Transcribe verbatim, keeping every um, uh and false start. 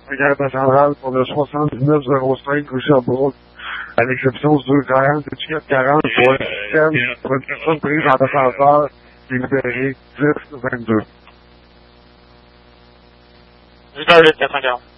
Garde centrale pour le soixante-dix-neuf zéro cinq rue Sherbrooke, à l'exception du deux quarante et du quatre quarante pour un système pour une personne prise en ascenseur et libérée dix vingt-deux. dix-huit quatre cent quarante.